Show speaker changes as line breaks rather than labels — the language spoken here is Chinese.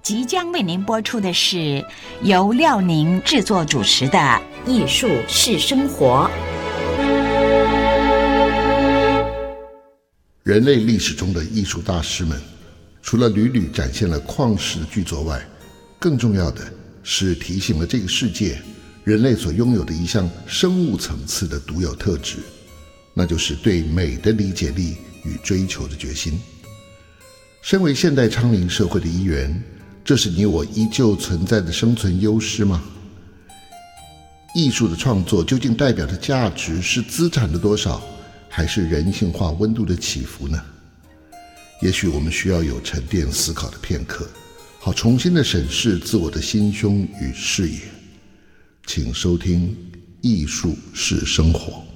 即将为您播出的是由廖宁制作主持的《艺术是生活》。
人类历史中的艺术大师们，除了屡屡展现了旷世的巨作外，更重要的是提醒了这个世界，人类所拥有的一项生物层次的独有特质，那就是对美的理解力与追求的决心。身为现代昌龄社会的一员，这是你我依旧存在的生存优势吗？艺术的创作究竟代表的价值是资产的多少，还是人性化温度的起伏呢？也许我们需要有沉淀思考的片刻，好重新的审视自我的心胸与视野。请收听《艺术是生活》。